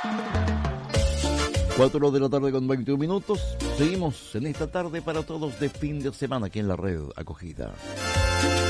4 de la tarde con 21 minutos. Seguimos en esta tarde para todos de fin de semana aquí en la red Acogida.